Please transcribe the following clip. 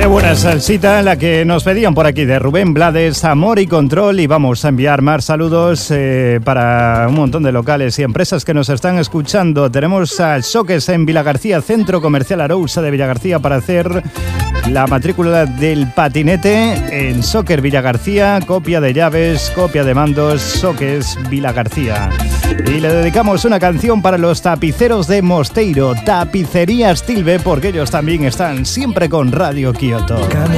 buena salsita, la que nos pedían por aquí de Rubén Blades, Amor y Control. Y vamos a enviar más saludos para un montón de locales y empresas que nos están escuchando. Tenemos a Soques en Vilagarcía, Centro Comercial Arousa de Villagarcía, para hacer la matrícula del patinete en Soccer Villagarcía. Copia de llaves, copia de mandos, Soques Vilagarcía. Y le dedicamos una canción para los tapiceros de Mosteiro, Tapicería Stilbe, porque ellos también están siempre con Radio Kioto.